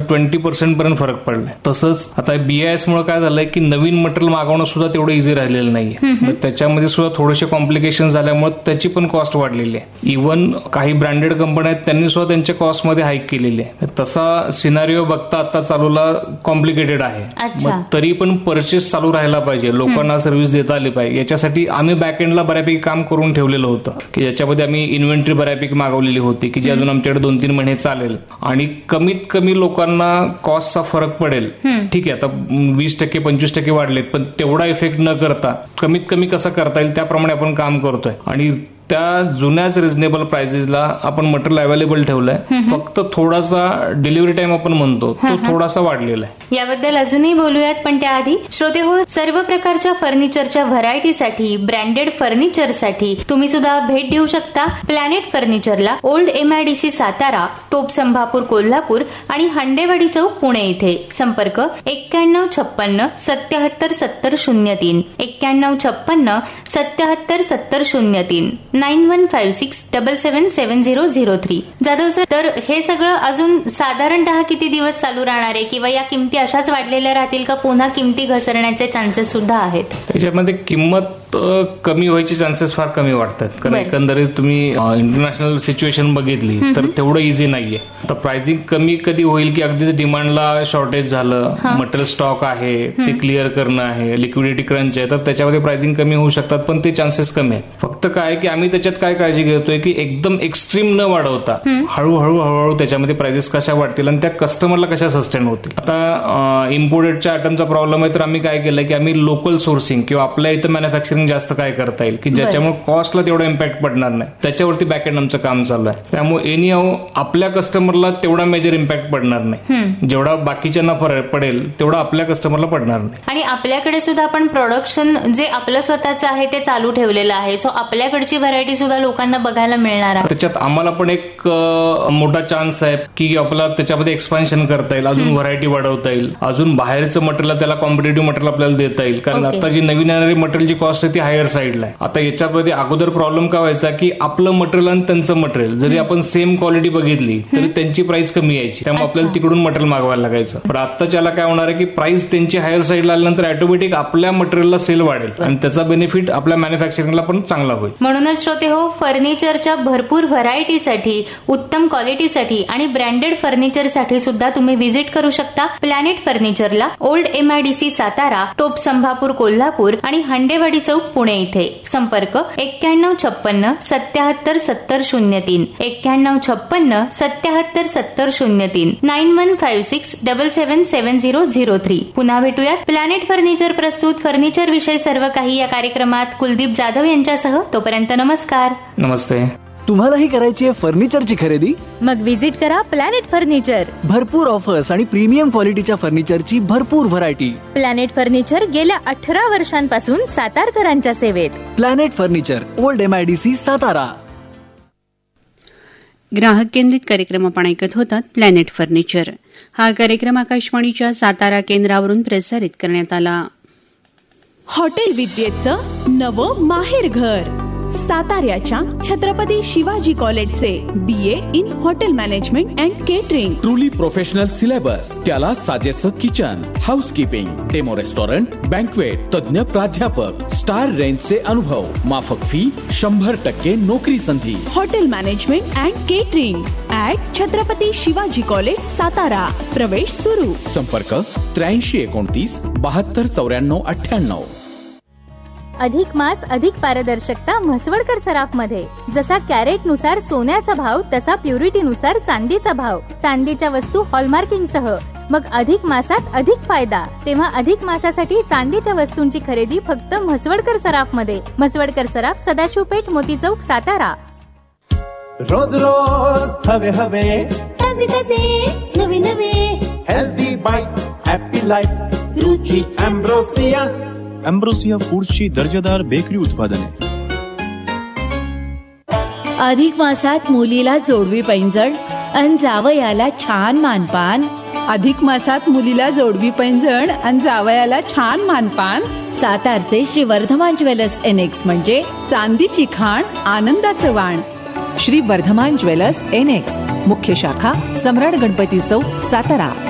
20% पर्यंत फरक पडलाय. तसंच आता BIS मुळे काय झालंय की नवीन मटेरियल मागवणं सुद्धा तेवढं इझी राहिलेलं नाहीये. त्याच्यामध्ये सुद्धा थोडेसे कॉम्प्लिकेशन झाल्यामुळे त्याची पण कॉस्ट वाढलेली आहे. इव्हन काही ब्रँडेड कंपन्या आहेत त्यांनी सुद्धा त्यांच्या कॉस्टमध्ये हाईक केलेली आहे. तसा सिनारिओ बघता आता चालूला कॉम्प्लिकेटेड आहे. मग तरी पण परचेस चालू राहायला पाहिजे, लोकांना सर्व्हिस देता आली पाहिजे. याच्यासाठी आम्ही बॅकएंडला बऱ्यापैकी काम करून ठेवलेलं होतं की ज्याच्यामध्ये आम्ही इन्व्हेंटरी बऱ्यापैकी मागवलेली होती की जी अजून आमच्याकडे 2-3 महिने चालेल आणि कमीत कमी लोकांना कॉस्टचा फरक पडेल. ठीक आहे, आता 20% 25% वाढलेत, पण तेवढा इफेक्ट न करता कमीत कमी कसं करता येईल त्याप्रमाणे आपण काम करतोय आणि त्या जुन्याच रिझनेबल प्राइसेसला आपण मटेरियल अवेलेबल ठेवलंय. फक्त थोडासा डिलिव्हरी टाइम आपण म्हणतो तो थोडासा वाढलेला आहे. याबद्दल अजूनही बोलूयात, पण त्याआधी श्रोते हो, सर्व प्रकारच्या फर्निचरच्या व्हरायटीसाठी, ब्रँडेड फर्निचरसाठी तुम्ही सुद्धा भेट देऊ शकता प्लॅनेट फर्निचरला. ओल्ड MIDC सातारा, टोप संभापूर कोल्हापूर आणि हंडेवाडी चौक पुणे इथे. संपर्क 9156 77 70 03 9156 77 70 03 9156777003. जाधव सर, तर हे सगळं अजून साधारणतः किती दिवस चालू राहणार आहे किंवा या किमती अशाच वाढलेल्या राहतील का पुन्हा किमती घसरण्याचे चान्सेस सुद्धा आहेत? त्याच्यामध्ये किंमत कमी व्हायचे चान्सेस फार कमी वाटतात, कारण एकंदरीत तुम्ही इंटरनॅशनल सिच्युएशन बघितली तर तेवढं इझी नाहीये. आता प्राइसिंग कमी कधी होईल की अगदीच डिमांडला शॉर्टेज झालं, मटेरियल स्टॉक आहे ते क्लिअर करणं आहे, लिक्विडिटी क्रंच आहे, तर त्याच्यामध्ये प्राइसिंग कमी होऊ शकतात, पण ते चान्सेस कमी आहेत. फक्त काय की आम्ही त्याच्यात काय काळजी घेतोय की एकदम एक्स्ट्रीम न वाढवता हळूहळू त्याच्यामध्ये प्राइसेस कशा वाढतील आणि त्या कस्टमरला कशा सस्टेन होतील. आता इम्पोर्टेडच्या आयटमचा प्रॉब्लेम आहे, तर आम्ही काय केलं की आम्ही लोकल सोर्सिंग किंवा आपल्या इथं मॅन्युफॅक्चरिंग जास्त काय करता येईल की ज्याच्यामुळे कॉस्टला तेवढा इम्पॅक्ट पडणार नाही, त्याच्यावरती बॅकएंड आमचं काम चालू आहे. त्यामुळे एनी हाऊ आपल्या कस्टमरला तेवढा मेजर इम्पॅक्ट पडणार नाही, जेवढा बाकीच्यांना पडेल तेवढा आपल्या कस्टमरला पडणार नाही. आणि आपल्याकडे सुद्धा आपण प्रोडक्शन जे आपलं स्वतःचं आहे ते चालू ठेवलेलं आहे, सो आपल्याकडची व्हरायटी सुद्धा लोकांना बघायला मिळणार आहे. त्याच्यात आम्हाला पण एक मोठा चान्स आहे की आपल्याला त्याच्यामध्ये एक्सपान्शन करता येईल, अजून व्हरायटी वाढवता येईल, अजून बाहेरचं मटेरियल त्याला कॉम्पिटेटिव्ह मटेरियल आपल्याला देता येईल. कारण आता जी नवीन येणारी मटेरियलची कॉस्ट आहे ती हायर साईडला आहे. आता याच्यामध्ये अगोदर प्रॉब्लेम काय व्हायचा की आपलं मटेरियल आणि त्यांचं मटेरियल जरी आपण सेम क्वालिटी बघितली तरी त्यांची प्राइस कमी यायची, त्यामुळे आपल्याला तिकडून मटेरियल मागवायला लागायचं. पण आताच्याला काय होणार आहे की प्राइस त्यांची हायर साईडला आल्यानंतर ऑटोमॅटिक आपल्या मटेरियलला सेल वाढेल आणि त्याचा बेनिफिट आपल्या मॅन्युफॅक्चरिंगला पण चांगला होईल. म्हणूनच श्रोते हो, फर्निचरच्या भरपूर व्हरायटीसाठी, उत्तम क्वालिटीसाठी आणि ब्रँडेड फर्निचरसाठी सुद्धा तुम्ही व्हिजिट करू शकता प्लॅनेट फर्निचरला. ओल्ड MIDC सातारा, टोप संभापूर कोल्हापूर आणि हंडेवाडी चौक पुणे इथे. संपर्क 9156 77 70 03 9156 77 70 03 9156 777003. पुन्हा भेटूयात प्लॅनेट फर्निचर प्रस्तुत फर्निचर विषय सर्व काही या कार्यक्रमात कुलदीप जाधव यांच्यासह. तोपर्यंत नमस्कार. नमस्ते. तुम्हालाही करायची आहे फर्निचरची खरेदी? मग व्हिजिट करा प्लॅनेट फर्निचर. भरपूर ऑफर्स आणि प्रीमियम क्वालिटीच्या फर्निचरची भरपूर व्हरायटी. प्लॅनेट फर्निचर गेल्या 18 वर्षांपासून सातारकरांच्या सेवेत. Planet furniture, old MIDC Satara. ग्राहक केंद्रित कार्यक्रम आपण ऐकत होतात प्लॅनेट फर्निचर. हा कार्यक्रम आकाशवाणीच्या सातारा केंद्रावरून प्रसारित करण्यात आला. हॉटेल विद्येचं नवं माहेरघर. साताऱ्याच्या छत्रपती शिवाजी कॉलेजचे BA in hotel management and catering. Truly professional syllabus, त्याला साजेसं kitchen, housekeeping, demo restaurant, banquet, तज्ञ प्राध्यापक, स्टार रेंजचे अनुभव, माफक फी, 100% नोकरी संधी. Hotel management and catering at Chhatrapati Shivaji college Satara. प्रवेश सुरू. संपर्क 8329 72 94 98. अधिक मास, अधिक पारदर्शकता म्हसवडकर सराफमध्ये. जसा कॅरेटनुसार सोन्याचा भाव तसा प्युरिटीनुसार चांदीचा भाव. चांदीच्या वस्तू हॉलमार्किंगसह. मग अधिक मासात अधिक फायदा. तेव्हा अधिक मासासाठी चांदीच्या वस्तूंची खरेदी फक्त म्हसवडकर सराफमध्ये. म्हसवडकर सराफ, सदाशिवपेठ, मोती चौक, सातारा. रोज रोज हवे हवे, ताजे ताजे, नवे नवे, हेल्दी बाईट, हॅपी लाईफ, रुची अँब्रोसिया. अँब्रोसिया फूड्सची दर्जेदार बेकरी उत्पादने. अधिक मासात मुलीला जोडवी पैंजण अन जावयाला छान मानपान. अधिक मासात मुलीला जोडवी पैंजण अन जावयाला छान मानपान. सातारचे श्री वर्धमान ज्वेलर्स NX म्हणजे चांदीची खाण, आनंदाचं वाण. श्री वर्धमान ज्वेलर्स NX, मुख्य शाखा सम्राट गणपती चौक, सातारा.